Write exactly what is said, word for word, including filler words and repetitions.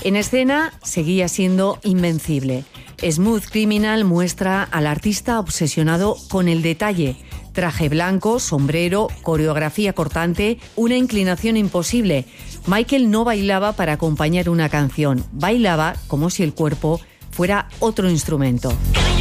En escena seguía siendo invencible. Smooth Criminal muestra al artista obsesionado con el detalle. Traje blanco, sombrero, coreografía cortante, una inclinación imposible. Michael no bailaba para acompañar una canción, bailaba como si el cuerpo fuera otro instrumento.